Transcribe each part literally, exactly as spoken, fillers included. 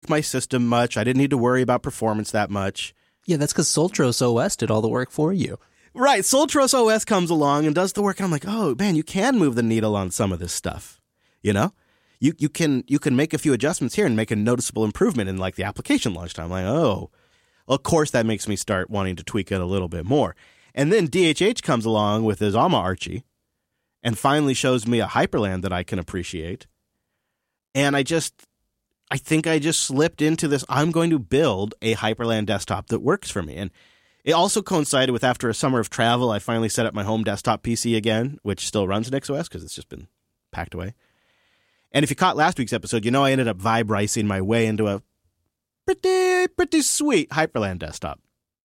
tweak my system much. I didn't need to worry about performance that much. Yeah, that's because Soltros O S did all the work for you. Right. Soltros O S comes along and does the work. And I'm like, oh, man, you can move the needle on some of this stuff. You know? You you can you can make a few adjustments here and make a noticeable improvement in, like, the application launch time. I'm like, oh. Well, of course, that makes me start wanting to tweak it a little bit more. And then D H H comes along with his Alma Archie and finally shows me a Hyperland that I can appreciate. And I just, I think I just slipped into this, I'm going to build a Hyperland desktop that works for me. And it also coincided with, after a summer of travel, I finally set up my home desktop P C again, which still runs NixOS because it's just been packed away. And if you caught last week's episode, you know I ended up vibe-ricing my way into a pretty, pretty sweet Hyperland desktop.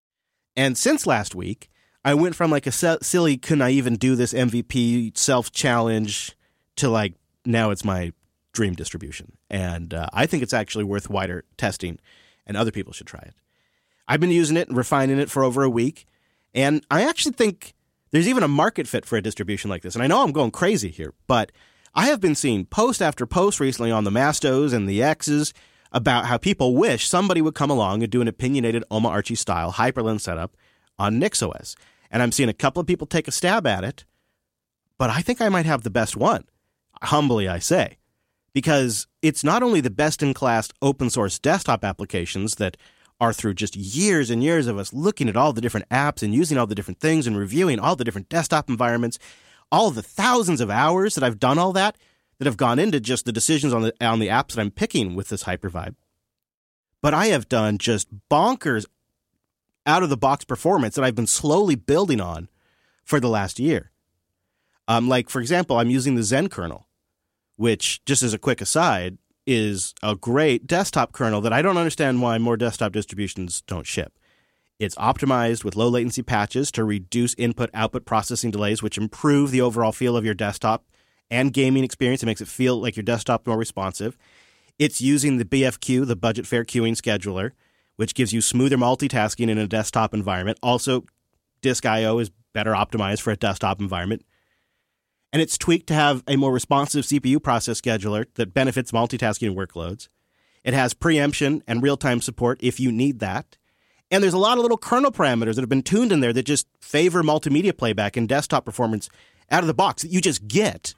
And since last week, I went from like a silly, can I even do this M V P self-challenge to like, now it's my dream distribution. And uh, I think it's actually worth wider testing, and other people should try it. I've been using it and refining it for over a week, and I actually think there's even a market fit for a distribution like this. And I know I'm going crazy here, but I have been seeing post after post recently on the Mastos and the X's about how people wish somebody would come along and do an opinionated Alma Archie style Hyperland setup on NixOS. And I'm seeing a couple of people take a stab at it, but I think I might have the best one. Humbly, I say. Because it's not only the best-in-class open-source desktop applications that are through just years and years of us looking at all the different apps and using all the different things and reviewing all the different desktop environments, all the thousands of hours that I've done all that, that have gone into just the decisions on the on the apps that I'm picking with this Hypervibe. But I have done just bonkers out-of-the-box performance that I've been slowly building on for the last year. Um, like, for example, I'm using the Zen kernel, which, just as a quick aside, is a great desktop kernel that I don't understand why more desktop distributions don't ship. It's optimized with low-latency patches to reduce input-output processing delays, which improve the overall feel of your desktop and gaming experience. It makes it feel like your desktop more responsive. It's using the B F Q, the Budget Fair Queuing Scheduler, which gives you smoother multitasking in a desktop environment. Also, Disk I O is better optimized for a desktop environment. And it's tweaked to have a more responsive C P U process scheduler that benefits multitasking workloads. It has preemption and real-time support if you need that. And there's a lot of little kernel parameters that have been tuned in there that just favor multimedia playback and desktop performance out of the box that you just get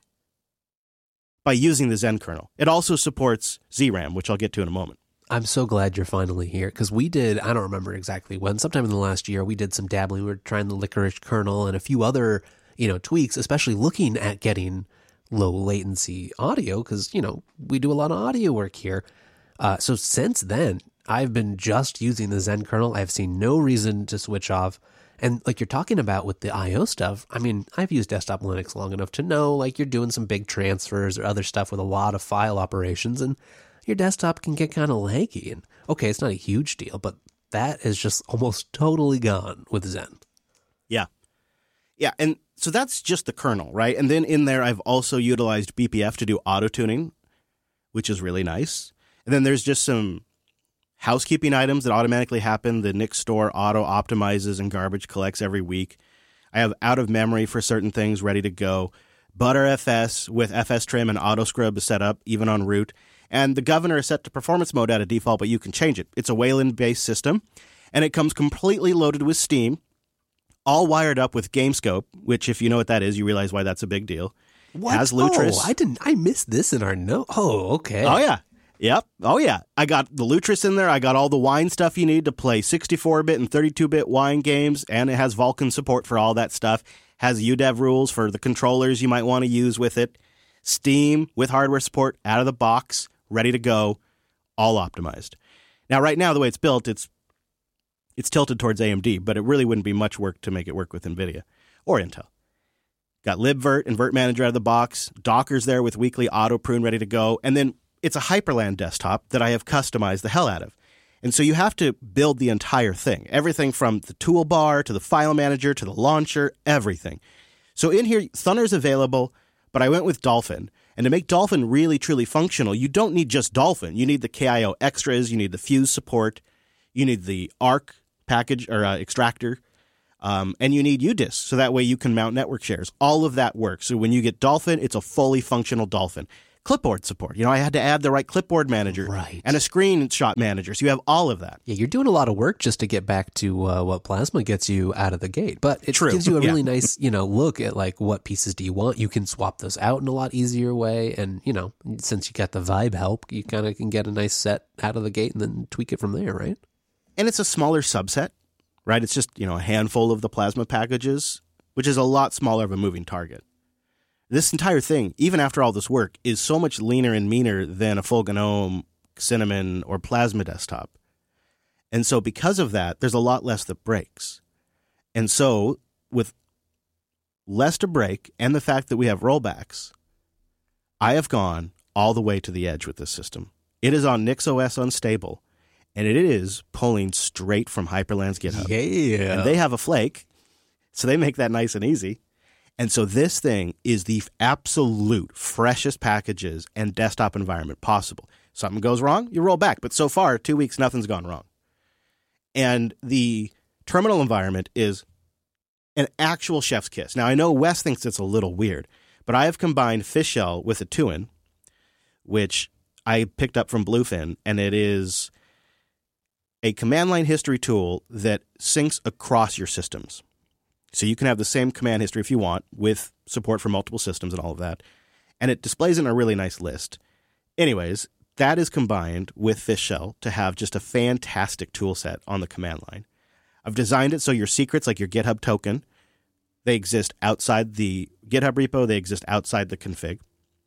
by using the Zen kernel. It also supports Z RAM, which I'll get to in a moment. I'm so glad you're finally here, because we did, I don't remember exactly when, sometime in the last year, we did some dabbling. We were trying the Licorice kernel and a few other, you know, tweaks, especially looking at getting low latency audio, because, you know, we do a lot of audio work here. Uh, so since then, I've been just using the Zen kernel. I've seen no reason to switch off. And like you're talking about with the I O stuff, I mean, I've used desktop Linux long enough to know, like, you're doing some big transfers or other stuff with a lot of file operations, and your desktop can get kind of laggy. And okay, it's not a huge deal, but that is just almost totally gone with Zen. Yeah. Yeah, and so that's just the kernel, right? And then in there, I've also utilized B P F to do auto-tuning, which is really nice. And then there's just some housekeeping items that automatically happen. The Nix store auto-optimizes and garbage collects every week. I have out-of-memory for certain things ready to go. ButterFS with F S Trim and AutoScrub is set up, even on root. And the governor is set to performance mode out of default, but you can change it. It's a Wayland-based system, and it comes completely loaded with Steam, all wired up with GameScope, which, if you know what that is, you realize why that's a big deal. What? Has Lutris. Oh, I didn't. I missed this in our note. Oh, okay. Oh, yeah. Yep. Oh, yeah. I got the Lutris in there. I got all the wine stuff you need to play sixty-four bit and thirty-two bit wine games, and it has Vulkan support for all that stuff. Has U D E V rules for the controllers you might want to use with it. Steam with hardware support out of the box, ready to go, all optimized. Now, right now, the way it's built, it's it's tilted towards A M D, but it really wouldn't be much work to make it work with NVIDIA or Intel. Got libvirt and Virt Manager out of the box. Docker's there with weekly auto prune ready to go. And then it's a Hyperland desktop that I have customized the hell out of. And so you have to build the entire thing. Everything from the toolbar to the file manager to the launcher, everything. So in here, Thunder's available, but I went with Dolphin. And to make Dolphin really, truly functional, you don't need just Dolphin. You need the K I O extras. You need the Fuse support. You need the Arc package or uh, extractor. Um, and you need U D I S, so that way you can mount network shares. All of that works. So when you get Dolphin, it's a fully functional Dolphin. clipboard support. You know, I had to add the right clipboard manager Right. and a screenshot manager. So you have all of that. Yeah, you're doing a lot of work just to get back to uh, what Plasma gets you out of the gate. But it True. gives you a Yeah. really nice, you know, look at like what pieces do you want. You can swap those out in a lot easier way. And, you know, since you got the vibe help, you kind of can get a nice set out of the gate and then tweak it from there, right? And it's a smaller subset, right? It's just, you know, a handful of the Plasma packages, which is a lot smaller of a moving target. This entire thing, even after all this work, is so much leaner and meaner than a full GNOME, Cinnamon, or Plasma desktop. And so because of that, there's a lot less that breaks. And so with less to break and the fact that we have rollbacks, I have gone all the way to the edge with this system. It is on NixOS Unstable, and it is pulling straight from Hyperland's GitHub. Yeah. And they have a flake, so they make that nice and easy. And so this thing is the absolute freshest packages and desktop environment possible. Something goes wrong, you roll back. But so far, two weeks, nothing's gone wrong. And the terminal environment is an actual chef's kiss. Now, I know Wes thinks it's a little weird, but I have combined Fishshell with Atuin, which I picked up from Bluefin, and it is a command line history tool that syncs across your systems. So you can have the same command history if you want, with support for multiple systems and all of that. And it displays it in a really nice list. Anyways, that is combined with Fishshell to have just a fantastic tool set on the command line. I've designed it so your secrets, like your GitHub token, they exist outside the GitHub repo. They exist outside the config.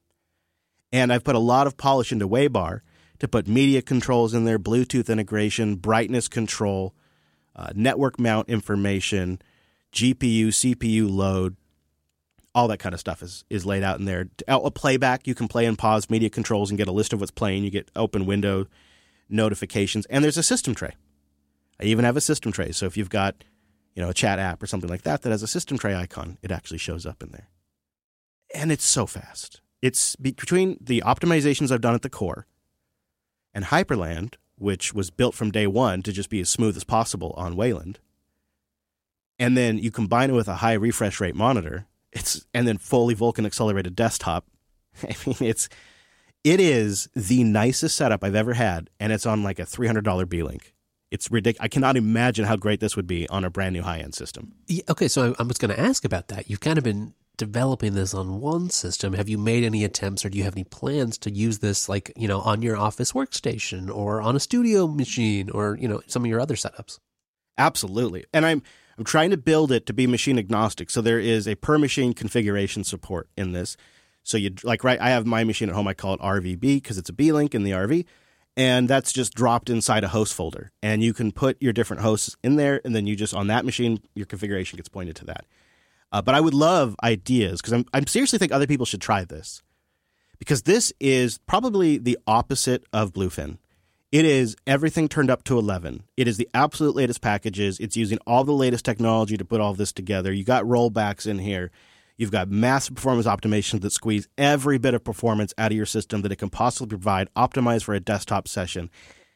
And I've put a lot of polish into Waybar to put media controls in there, Bluetooth integration, brightness control, uh, network mount information, G P U, C P U load, all that kind of stuff is, is laid out in there. A playback, you can play and pause media controls and get a list of what's playing. You get open window notifications. And there's a system tray. I even have a system tray. So if you've got, you know, a chat app or something like that that has a system tray icon, it actually shows up in there. And it's so fast. It's between the optimizations I've done at the core and Hyperland, which was built from day one to just be as smooth as possible on Wayland. And then you combine it with a high refresh rate monitor, it's and then fully Vulkan accelerated desktop. I mean, it's it is the nicest setup I've ever had, and it's on like a three hundred dollars B-Link. It's ridiculous. I cannot imagine how great this would be on a brand new high-end system. Yeah, okay, so I, I was going to ask about that. You've kind of been developing this on one system. Have you made any attempts, or do you have any plans to use this, like, you know, on your office workstation or on a studio machine, or, you know, some of your other setups? Absolutely, and I'm. I'm trying to build it to be machine agnostic. So there is a per machine configuration support in this. So you like, right, I have my machine at home. I call it R V B because it's a B-Link in the R V. And that's just dropped inside a host folder. And you can put your different hosts in there. And then you just, on that machine, your configuration gets pointed to that. Uh, but I would love ideas because I'm, I'm seriously think other people should try this. Because this is probably the opposite of Bluefin. It is everything turned up to eleven. It is the absolute latest packages. It's using all the latest technology to put all this together. You got rollbacks in here. You've got massive performance optimizations that squeeze every bit of performance out of your system that it can possibly provide, optimized for a desktop session.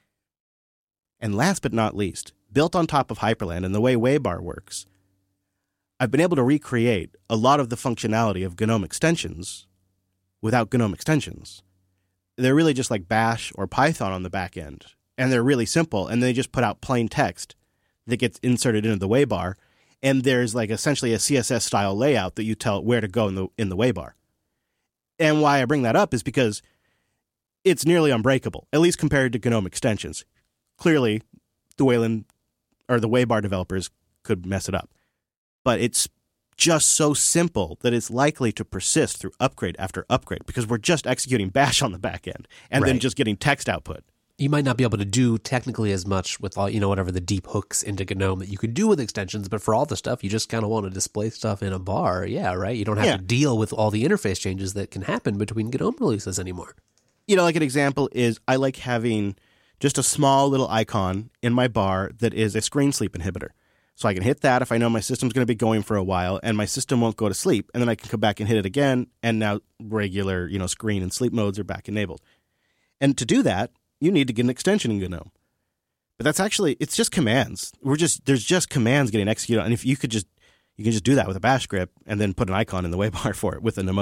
And last but not least, built on top of Hyperland and the way Waybar works, I've been able to recreate a lot of the functionality of GNOME extensions without GNOME extensions. They're really just like Bash or Python on the back end. And they're really simple. And they just put out plain text that gets inserted into the Waybar. And there's like essentially a C S S style layout that you tell it where to go in the in the Waybar. And why I bring that up is because it's nearly unbreakable, at least compared to GNOME extensions. Clearly, the Wayland or the Waybar developers could mess it up. But it's just so simple that it's likely to persist through upgrade after upgrade because we're just executing Bash on the back end and right. then just getting text output. You might not be able to do technically as much with all, you know, whatever the deep hooks into GNOME that you could do with extensions, but for all the stuff, you just kind of want to display stuff in a bar. Yeah, right? You don't have yeah. to deal with all the interface changes that can happen between GNOME releases anymore. You know, like an example is I like having just a small little icon in my bar that is a screen sleep inhibitor. So I can hit that if I know my system's going to be going for a while and my system won't go to sleep. And then I can come back and hit it again. And now regular, you know, screen and sleep modes are back enabled. And to do that, you need to get an extension in GNOME. But that's actually, it's just commands. We're just, there's just commands getting executed. And if you could just, you can just do that with a bash script and then put an icon in the Waybar for it with an emoji.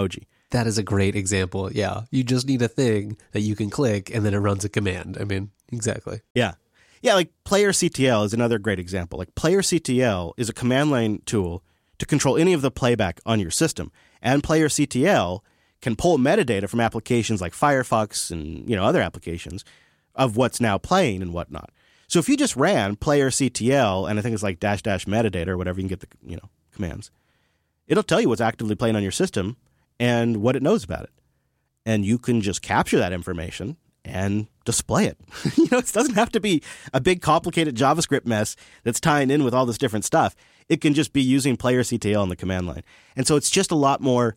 That is a great example. Yeah. You just need a thing that you can click and then it runs a command. I mean, exactly. Yeah. Yeah, like Player C T L is another great example. Like Player C T L is a command line tool to control any of the playback on your system. And Player C T L can pull metadata from applications like Firefox and, you know, other applications of what's now playing and whatnot. So if you just ran Player C T L, and I think it's like dash dash metadata or whatever, you can get the, you know, commands, it'll tell you what's actively playing on your system and what it knows about it. And you can just capture that information and display it. You know, it doesn't have to be a big, complicated JavaScript mess that's tying in with all this different stuff. It can just be using Player C T L on the command line. And so it's just a lot more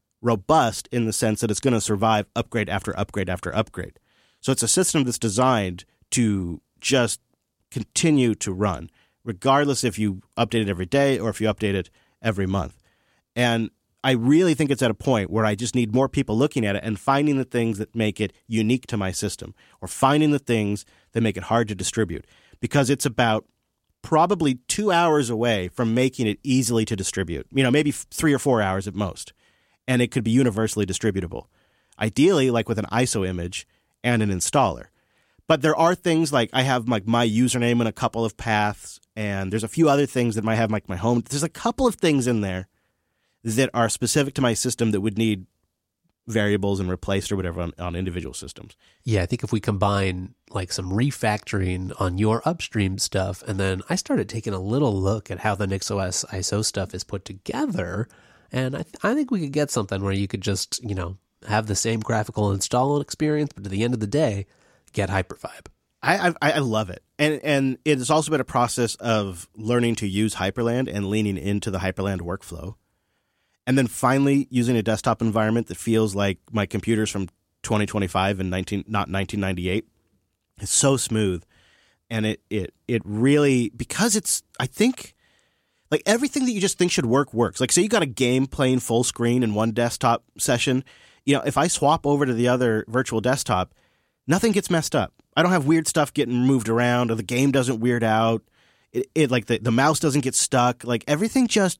robust in the sense that it's going to survive upgrade after upgrade after upgrade. So it's a system that's designed to just continue to run, regardless if you update it every day or if you update it every month. And I really think it's at a point where I just need more people looking at it and finding the things that make it unique to my system, or finding the things that make it hard to distribute, because it's about probably two hours away from making it easily to distribute, you know, maybe three or four hours at most, and it could be universally distributable, ideally like with an I S O image and an installer. But there are things like I have like my username in a couple of paths, and there's a few other things that might have like my home. There's a couple of things in there that are specific to my system that would need variables and replaced or whatever on, on individual systems. Yeah, I think if we combine like some refactoring on your upstream stuff, and then I started taking a little look at how the NixOS I S O stuff is put together, and I, th- I think we could get something where you could just, you know, have the same graphical install experience, but at the end of the day, get Hypervibe. I, I I love it. And and it has also been a process of learning to use Hyperland and leaning into the Hyperland workflow. And then finally using a desktop environment that feels like my computer's from twenty twenty-five and nineteen not nineteen ninety-eight. It's so smooth. And it it it really, because it's, I think, like everything that you just think should work works. Like say you got a game playing full screen in one desktop session, you know, if I swap over to the other virtual desktop, nothing gets messed up. I don't have weird stuff getting moved around, or the game doesn't weird out. It, it like the, the mouse doesn't get stuck. Like everything just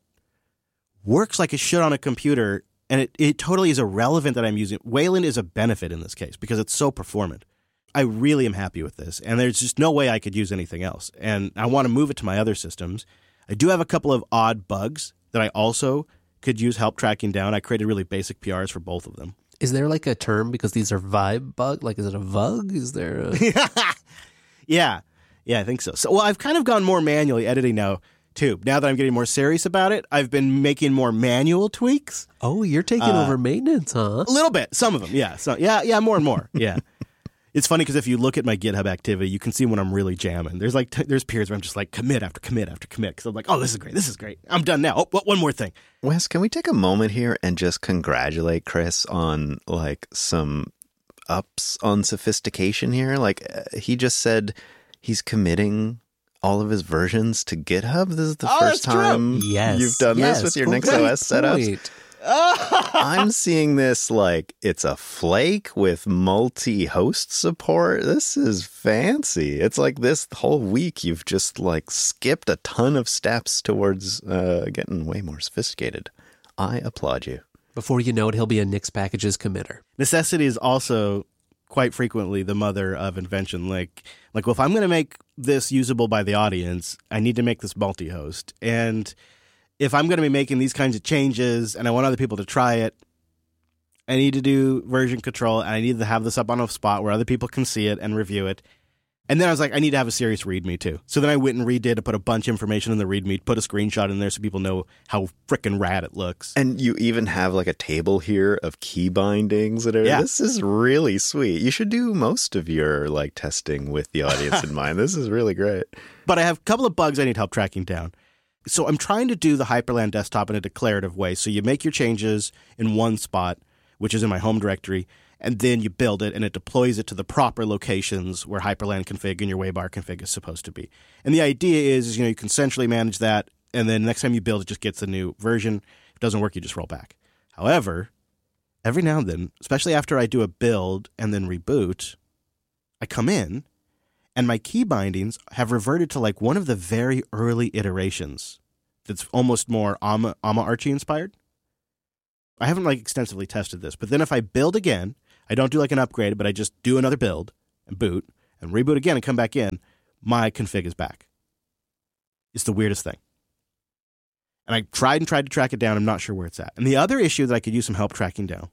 works like it should on a computer, and it, it totally is irrelevant that I'm using it. Wayland is a benefit in this case because it's so performant. I really am happy with this, and there's just no way I could use anything else. And I want to move it to my other systems. I do have a couple of odd bugs that I also could use help tracking down. I created really basic P Rs for both of them. Is there like a term, because these are vibe bug? Like, is it a vug? Is there a... yeah. Yeah, I think so. So, well, I've kind of gone more manually editing now, too. Now that I'm getting more serious about it, I've been making more manual tweaks. Oh, you're taking uh, over maintenance, huh? A little bit. Some of them, yeah. So, yeah, yeah, more and more, yeah. It's funny because if you look at my GitHub activity, you can see when I'm really jamming. There's like t- there's periods where I'm just like commit after commit after commit because I'm like, oh, this is great, this is great. I'm done now. Oh, one more thing. Wes, can we take a moment here and just congratulate Chris on like some ups on sophistication here? Like uh, he just said he's committing all of his versions to GitHub. This is the oh, first time yes. you've done yes. this with your Great NixOS setups. Point. I'm seeing this like it's a flake with multi-host support. This is fancy. It's like this whole week you've just like skipped a ton of steps towards uh, getting way more sophisticated. I applaud you. Before you know it, he'll be a Nix packages committer. Necessity is also quite frequently the mother of invention. Like, like well, if I'm going to make this usable by the audience, I need to make this multi-host. And if I'm going to be making these kinds of changes and I want other people to try it, I need to do version control, and I need to have this up on a spot where other people can see it and review it. And then I was like, I need to have a serious README too. So then I went and redid to put a bunch of information in the README, put a screenshot in there so people know how frickin' rad it looks. And you even have like a table here of key bindings that are, yeah. This is really sweet. You should do most of your like testing with the audience in mind. This is really great. But I have a couple of bugs I need help tracking down. So I'm trying to do the Hyperland desktop in a declarative way. So you make your changes in one spot, which is in my home directory, and then you build it and it deploys it to the proper locations where Hyperland config and your Waybar config is supposed to be. And the idea is, is you know, you can centrally manage that, and then next time you build, it just gets a new version. If it doesn't work, you just roll back. However, every now and then, especially after I do a build and then reboot, I come in, and my key bindings have reverted to like one of the very early iterations that's almost more Amma, Amma Archie inspired. I haven't like extensively tested this, but then if I build again, I don't do like an upgrade, but I just do another build and boot and reboot again and come back in, my config is back. It's the weirdest thing. And I tried and tried to track it down. I'm not sure where it's at. And the other issue that I could use some help tracking down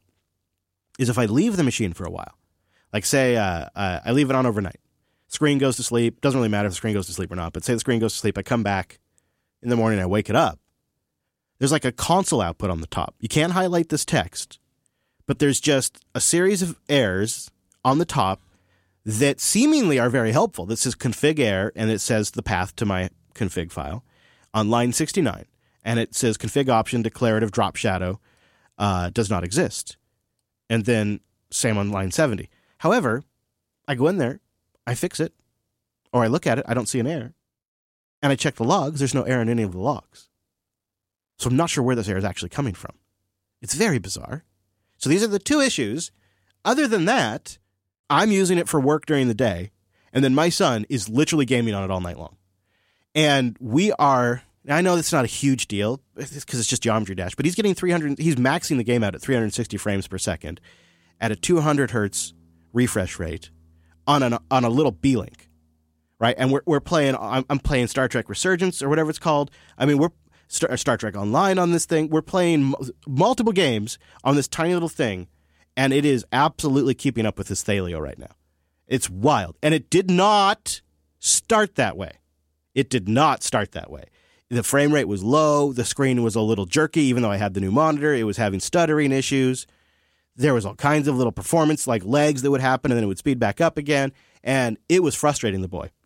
is if I leave the machine for a while. Like say uh, uh, I leave it on overnight. Screen goes to sleep. Doesn't really matter if the screen goes to sleep or not, but say the screen goes to sleep. I come back in the morning, I wake it up. There's like a console output on the top. You can't highlight this text, but there's just a series of errors on the top that seemingly are very helpful. This is config error, and it says the path to my config file on line sixty-nine. And it says config option declarative drop shadow uh, does not exist. And then same on line seventy. However, I go in there, I fix it, or I look at it, I don't see an error. And I check the logs, there's no error in any of the logs. So I'm not sure where this error is actually coming from. It's very bizarre. So these are the two issues. Other than that, I'm using it for work during the day, and then my son is literally gaming on it all night long. And we are, I know it's not a huge deal because it's just Geometry Dash, but he's getting three hundred, he's maxing the game out at three hundred sixty frames per second at a two hundred hertz refresh rate on an, on a little B-Link, right? And we're we're playing, I'm, I'm playing Star Trek Resurgence or whatever it's called. I mean, we're Star, Star Trek Online on this thing. We're playing m- multiple games on this tiny little thing, and it is absolutely keeping up with this Thalio right now. It's wild. And it did not start that way. It did not start that way. The frame rate was low. The screen was a little jerky, even though I had the new monitor. It was having stuttering issues. There was all kinds of little performance, like lags that would happen, and then it would speed back up again. And it was frustrating the boy.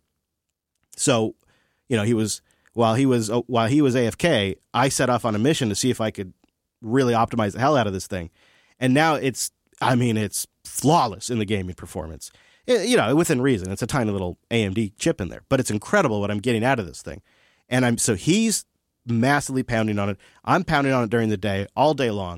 So, you know, he was while he was while he was A F K, I set off on a mission to see if I could really optimize the hell out of this thing. And now it's, I mean, it's flawless in the gaming performance. It, you know, within reason. It's a tiny little A M D chip in there, but it's incredible what I'm getting out of this thing. And I'm so he's massively pounding on it. I'm pounding on it during the day, all day long.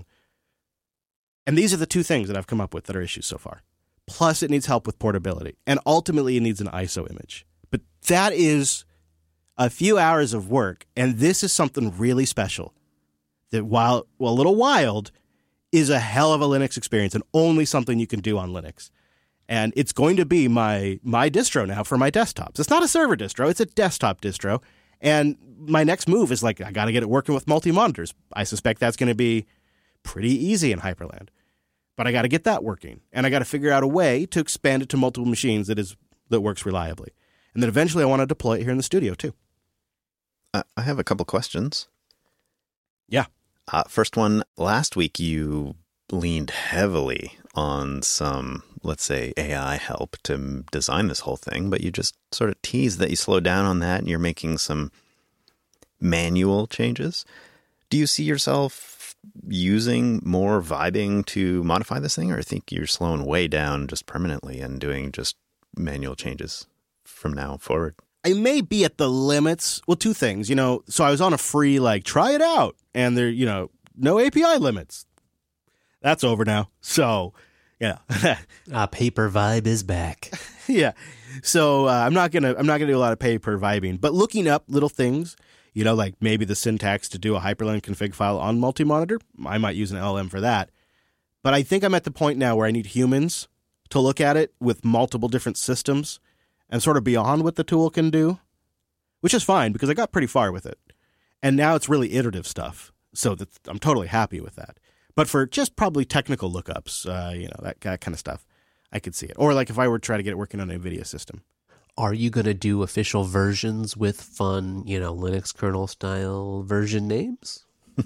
And these are the two things that I've come up with that are issues so far. Plus, it needs help with portability. And ultimately, it needs an I S O image. But that is a few hours of work. And this is something really special that, while well, a little wild, is a hell of a Linux experience and only something you can do on Linux. And it's going to be my my distro now for my desktops. It's not a server distro. It's a desktop distro. And my next move is like, I got to get it working with multi-monitors. I suspect that's going to be pretty easy in Hyperland. But I got to get that working. And I got to figure out a way to expand it to multiple machines that is that works reliably. And then eventually I want to deploy it here in the studio too. Uh, I have a couple questions. Yeah. Uh, first one, last week you leaned heavily on some, let's say, A I help to design this whole thing, but you just sort of teased that you slowed down on that and you're making some manual changes. Do you see yourself using more vibing to modify this thing, or think you're slowing way down just permanently and doing just manual changes from now forward? I may be at the limits. Well, two things, you know, so I was on a free, like, try it out, and there, you know, no A P I limits. That's over now. So, yeah. uh, paper vibe is back. Yeah. So, uh, I'm not going to, I'm not going to do a lot of paper vibing, but looking up little things, you know, like maybe the syntax to do a Hyperland config file on multi-monitor, I might use an L L M for that. But I think I'm at the point now where I need humans to look at it with multiple different systems and sort of beyond what the tool can do, which is fine because I got pretty far with it. And now it's really iterative stuff. So that I'm totally happy with that. But for just probably technical lookups, uh, you know, that, that kind of stuff, I could see it. Or like if I were to try to get it working on an NVIDIA system. Are you going to do official versions with fun, you know, Linux kernel style version names?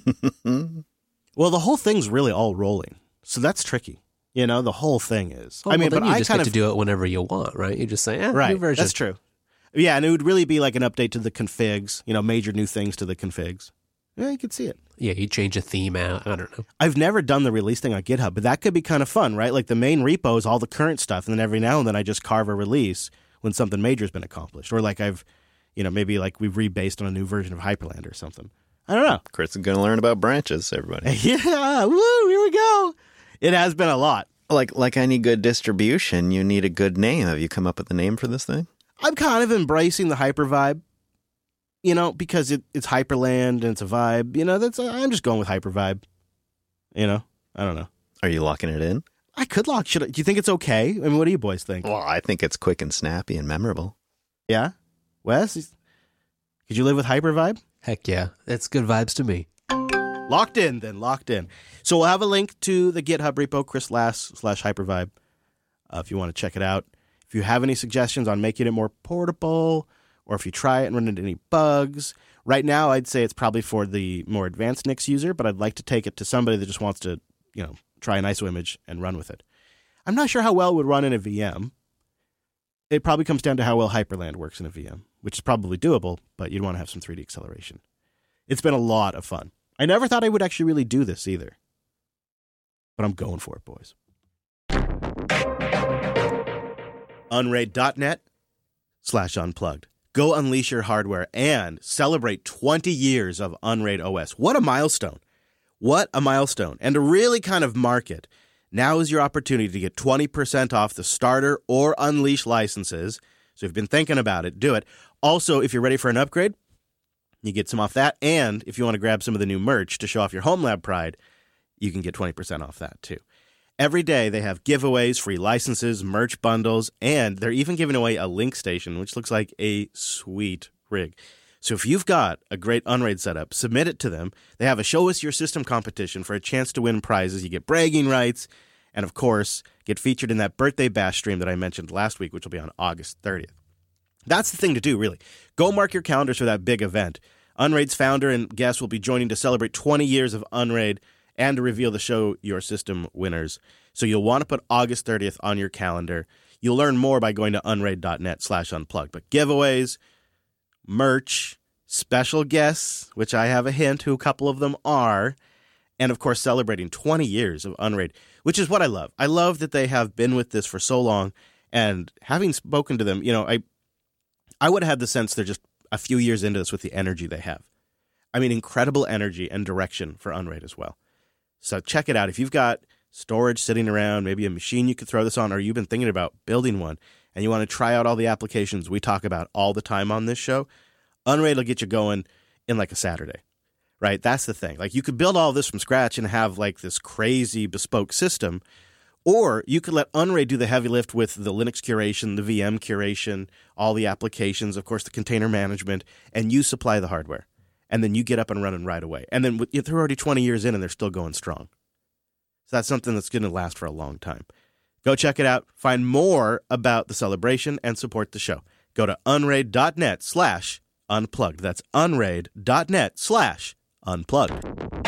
Well, the whole thing's really all rolling. So that's tricky. You know, the whole thing is. Well, I mean, well, but you I just kind get of to do it whenever you want, right? You just say, eh, right. new version. That's true. Yeah, and it would really be like an update to the configs, you know, major new things to the configs. Yeah, you could see it. Yeah, you change a theme out. I don't know. I've never done the release thing on GitHub, but that could be kind of fun, right? Like the main repo is all the current stuff, and then every now and then I just carve a release when something major has been accomplished. Or like I've, you know, maybe like we've rebased on a new version of Hyperland or something. I don't know. Chris is going to learn about branches, everybody. Yeah, woo, here we go. It has been a lot. Like like any good distribution, you need a good name. Have you come up with a name for this thing? I'm kind of embracing the hyper vibe, you know, because it, it's Hyperland and it's a vibe. You know, that's I'm just going with hyper vibe, you know. I don't know. Are you locking it in? I could lock. Should I, do you think it's okay? I mean, what do you boys think? Well, I think it's quick and snappy and memorable. Yeah? Wes, could you live with Hypervibe? Heck yeah. It's good vibes to me. Locked in, then. Locked in. So we'll have a link to the GitHub repo, Chris Lass slash Hypervibe, uh, if you want to check it out. If you have any suggestions on making it more portable, or if you try it and run into any bugs, right now I'd say it's probably for the more advanced Nix user, but I'd like to take it to somebody that just wants to, you know, try an I S O image and run with it. I'm not sure how well it would run in a V M. It probably comes down to how well Hyperland works in a V M, which is probably doable, but you'd want to have some three D acceleration. It's been a lot of fun. I never thought I would actually really do this either, but I'm going for it, boys. Unraid.net slash unplugged. Go unleash your hardware and celebrate twenty years of Unraid O S. What a milestone. What a milestone. And to really kind of mark it, now is your opportunity to get twenty percent off the starter or Unleash licenses. So if you've been thinking about it, do it. Also, if you're ready for an upgrade, you get some off that. And if you want to grab some of the new merch to show off your Home Lab pride, you can get twenty percent off that too. Every day they have giveaways, free licenses, merch bundles, and they're even giving away a Link Station, which looks like a sweet rig. So if you've got a great Unraid setup, submit it to them. They have a Show Us Your System competition for a chance to win prizes. You get bragging rights, and of course, get featured in that birthday bash stream that I mentioned last week, which will be on August thirtieth. That's the thing to do, really. Go mark your calendars for that big event. Unraid's founder and guests will be joining to celebrate twenty years of Unraid and to reveal the Show Your System winners. So you'll want to put August thirtieth on your calendar. You'll learn more by going to unraid.net slash unplugged. But giveaways, merch, special guests, which I have a hint who a couple of them are, and of course celebrating twenty years of Unraid, which is what I love. I love that they have been with this for so long, and having spoken to them, you know, I I would have had the sense they're just a few years into this with the energy they have. I mean, incredible energy and direction for Unraid as well. So check it out. If you've got storage sitting around, maybe a machine you could throw this on, or you've been thinking about building one, and you want to try out all the applications we talk about all the time on this show, Unraid will get you going in like a Saturday, right? That's the thing. Like, you could build all this from scratch and have like this crazy bespoke system, or you could let Unraid do the heavy lift with the Linux curation, the V M curation, all the applications, of course, the container management, and you supply the hardware. And then you get up and running right away. And then they're already twenty years in and they're still going strong. So that's something that's going to last for a long time. Go check it out. Find more about the celebration and support the show. Go to unraid.net slash unplugged. That's unraid.net slash unplugged.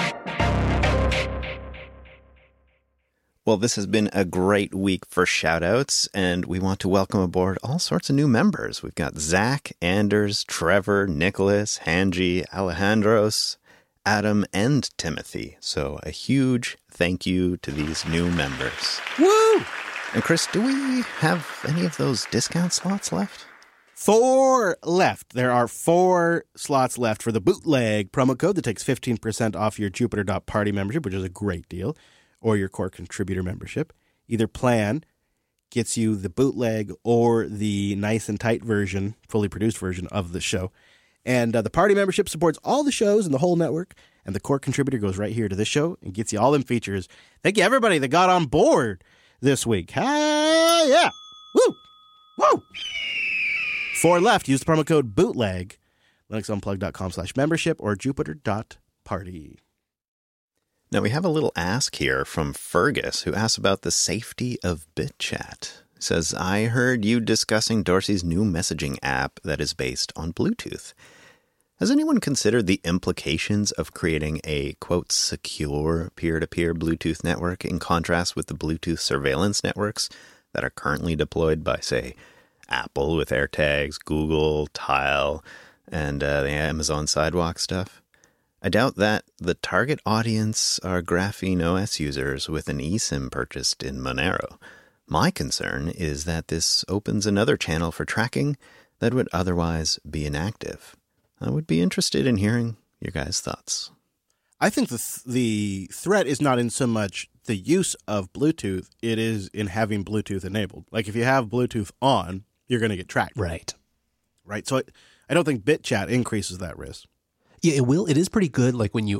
Well, this has been a great week for shout-outs, and we want to welcome aboard all sorts of new members. We've got Zach, Anders, Trevor, Nicholas, Hanji, Alejandros, Adam, and Timothy. So a huge thank you to these new members. Woo! And Chris, do we have any of those discount slots left? Four left. There are four slots left for the bootleg promo code that takes fifteen percent off your Jupiter.party membership, which is a great deal, or your core contributor membership. Either plan gets you the bootleg or the nice and tight version, fully produced version of the show. And uh, the party membership supports all the shows in the whole network, and the core contributor goes right here to this show and gets you all them features. Thank you, everybody that got on board this week. Ah, yeah. Woo! Woo! Four left. Use the promo code bootleg, linuxunplugged.com slash membership, or jupiter.party. Now, we have a little ask here from Fergus, who asks about the safety of BitChat. He says, I heard you discussing Dorsey's new messaging app that is based on Bluetooth. Has anyone considered the implications of creating a, quote, secure peer-to-peer Bluetooth network in contrast with the Bluetooth surveillance networks that are currently deployed by, say, Apple with AirTags, Google, Tile, and uh, the Amazon Sidewalk stuff? I doubt that the target audience are Graphene O S users with an eSIM purchased in Monero. My concern is that this opens another channel for tracking that would otherwise be inactive. I would be interested in hearing your guys' thoughts. I think the th- the threat is not in so much the use of Bluetooth, it is in having Bluetooth enabled. Like, if you have Bluetooth on, you're going to get tracked. Right. Right. So I, I don't think BitChat increases that risk. Yeah, it will. It is pretty good. Like when you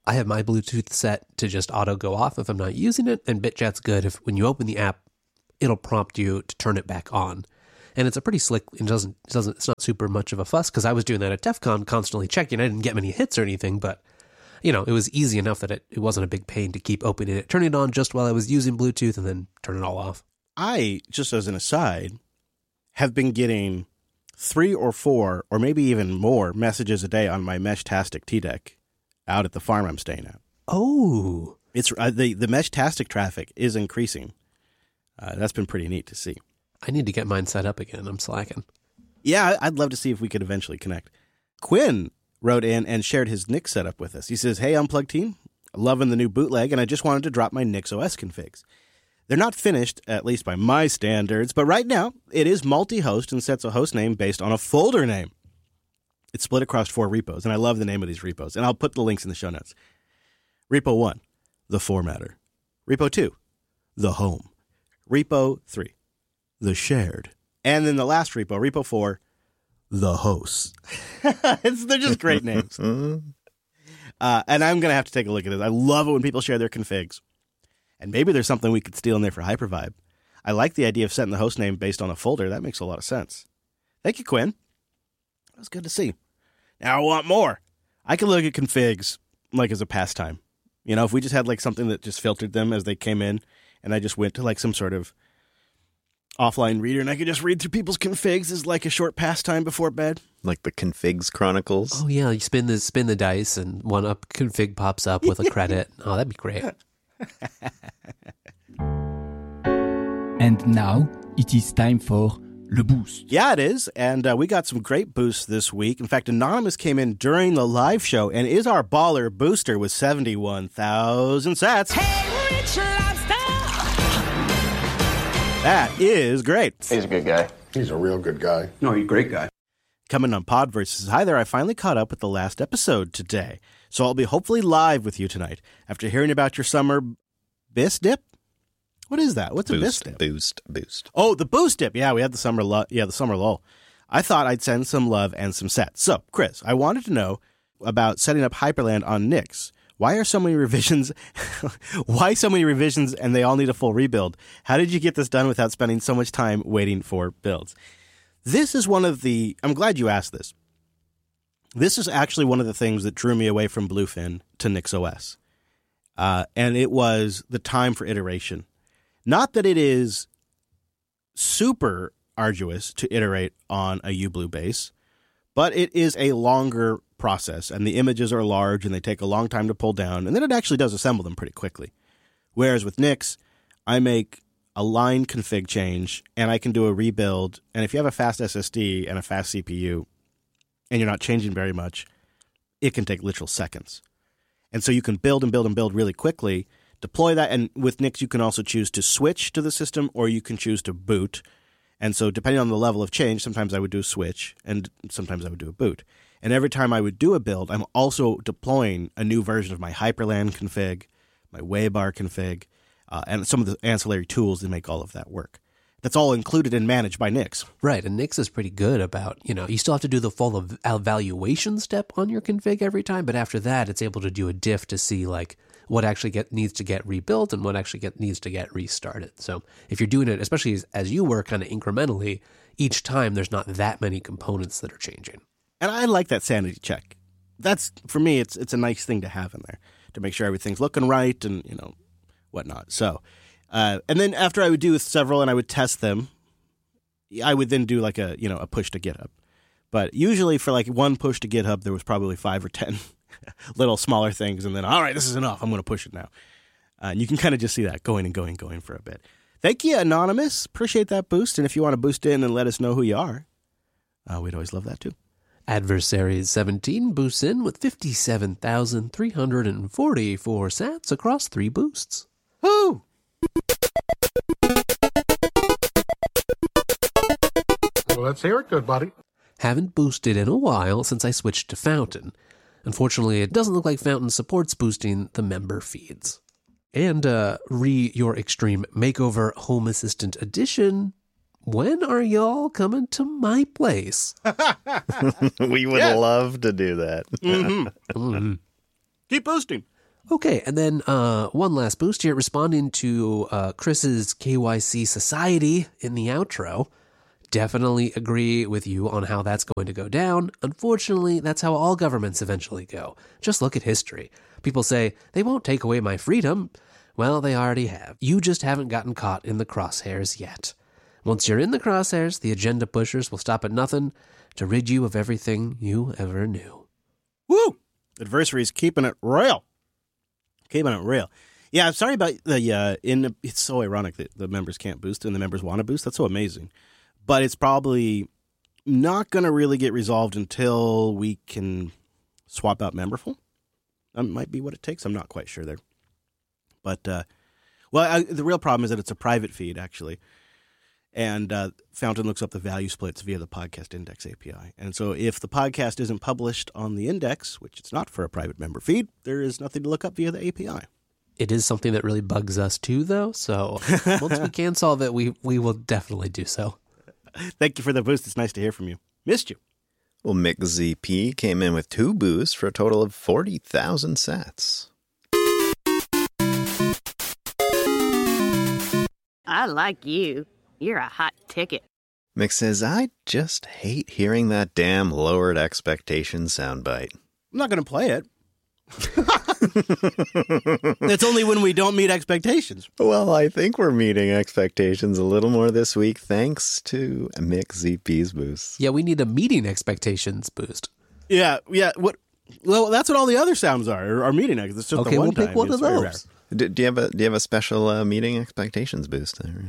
I have my Bluetooth set to just auto go off if I'm not using it, and BitChat's good if when you open the app, it'll prompt you to turn it back on. And it's a pretty slick, it doesn't, it doesn't, it's not super much of a fuss, because I was doing that at DEF CON, constantly checking. I didn't get many hits or anything, but, you know, it was easy enough that it, it wasn't a big pain to keep opening it, turning it on just while I was using Bluetooth, and then turn it all off. I, just as an aside, have been getting three or four, or maybe even more, messages a day on my Meshtastic T-Deck out at the farm I'm staying at. Oh. It's uh, the, the Meshtastic traffic is increasing. Uh, that's been pretty neat to see. I need to get mine set up again. I'm slacking. Yeah, I'd love to see if we could eventually connect. Quinn wrote in and shared his Nix setup with us. He says, "Hey, Unplugged team, loving the new bootleg, and I just wanted to drop my NixOS configs. They're not finished, at least by my standards, but right now it is multi-host and sets a host name based on a folder name. It's split across four repos, and I love the name of these repos, and I'll put the links in the show notes. Repo one, the formatter. Repo two, the home. Repo three, the shared. And then the last repo, repo four, the hosts." it's, they're just great names. uh, and I'm going to have to take a look at it. I love it when people share their configs. And maybe there's something we could steal in there for Hypervibe. I like the idea of setting the host name based on a folder. That makes a lot of sense. Thank you, Quinn. That was good to see. Now I want more. I can look at configs like as a pastime. You know, if we just had like something that just filtered them as they came in, and I just went to like some sort of offline reader, and I could just read through people's configs as like a short pastime before bed. Like the Configs Chronicles. Oh, yeah. You spin the, spin the dice, and one up config pops up with a credit. Oh, that'd be great. And now it is time for Le Boost. Yeah, it is. And uh, we got some great boosts this week. In fact, Anonymous came in during the live show and is our baller booster with seventy-one thousand sats. Hey, Rich Lobster! That is great. He's a good guy. He's a real good guy. No, he's a great guy. Coming on Podverse says, "Hi there, I finally caught up with the last episode today. So I'll be hopefully live with you tonight. After hearing about your summer bis dip?" What is that? What's a bis Boost, dip? boost, boost. Oh, the boost dip. Yeah, we had the summer lu- yeah, the summer lull. I thought I'd send some love and some sets. So, Chris, I wanted to know about setting up Hyperland on Nix. Why are so many revisions? Why so many revisions and they all need a full rebuild? How did you get this done without spending so much time waiting for builds? This is one of the, I'm glad you asked this. This is actually one of the things that drew me away from Bluefin to NixOS. Uh, and it was the time for iteration. Not that it is super arduous to iterate on a uBlue base, but it is a longer process, and the images are large, and they take a long time to pull down, and then it actually does assemble them pretty quickly. Whereas with Nix, I make a line config change, and I can do a rebuild, and if you have a fast S S D and a fast C P U, and you're not changing very much, it can take literal seconds. And so you can build and build and build really quickly, deploy that, and with Nix you can also choose to switch to the system or you can choose to boot. And so depending on the level of change, sometimes I would do a switch and sometimes I would do a boot. And every time I would do a build, I'm also deploying a new version of my Hyperland config, my Waybar config, uh, and some of the ancillary tools that make all of that work. That's all included and managed by Nix. Right, and Nix is pretty good about, you know, you still have to do the full ev- evaluation step on your config every time, but after that, it's able to do a diff to see, like, what actually get needs to get rebuilt and what actually get needs to get restarted. So if you're doing it, especially as, as you work kind of incrementally, each time there's not that many components that are changing. And I like that sanity check. That's, for me, it's it's a nice thing to have in there to make sure everything's looking right and, you know, whatnot. So, uh, and then after I would do several and I would test them, I would then do like a, you know, a push to GitHub. But usually for like one push to GitHub, there was probably five or ten little smaller things. And then, all right, this is enough. I'm going to push it now. Uh, and you can kind of just see that going and going, going for a bit. Thank you, Anonymous. Appreciate that boost. And if you want to boost in and let us know who you are, uh, we'd always love that too. Adversaries seventeen boosts in with fifty-seven thousand three hundred forty-four sats across three boosts. Woo! Well, let's hear it, good buddy. Haven't boosted in a while since I switched to Fountain. Unfortunately, it doesn't look like Fountain supports boosting the member feeds. And, uh, re your Extreme Makeover Home Assistant Edition. When are y'all coming to my place? We would Yeah. love to do that. Mm-hmm. Mm. Keep boosting. Okay, and then uh, one last boost here, responding to uh, Chris's K Y C Society in the outro. Definitely agree with you on how that's going to go down. Unfortunately, that's how all governments eventually go. Just look at history. People say, they won't take away my freedom. Well, they already have. You just haven't gotten caught in the crosshairs yet. Once you're in the crosshairs, the agenda pushers will stop at nothing to rid you of everything you ever knew. Woo! Adversary's keeping it real. Keeping it real. Yeah, I'm sorry about the, uh, in, it's so ironic that the members can't boost and the members want to boost. That's so amazing. But it's probably not going to really get resolved until we can swap out Memberful. That might be what it takes. I'm not quite sure there. But, uh, well, I, the real problem is that it's a private feed, actually. And uh, Fountain looks up the value splits via the Podcast Index A P I. And so if the podcast isn't published on the index, which it's not for a private member feed, there is nothing to look up via the A P I. It is something that really bugs us too, though. So once we can solve it, we, we will definitely do so. Thank you for the boost. It's nice to hear from you. Missed you. Well, Mick Z P came in with two boosts for a total of forty thousand sats. I like you. You're a hot ticket. Mick says, I just hate hearing that damn lowered expectation soundbite. I'm not going to play it. It's only when we don't meet expectations. Well, I think we're meeting expectations a little more this week thanks to Mick Z P's boost. Yeah, we need a meeting expectations boost. Yeah, yeah. What? Well, that's what all the other sounds are. Are meeting expectations. It's just okay, the one we'll pick time. one It's of very those. Do, do you have a do you have a special uh, meeting expectations boost there?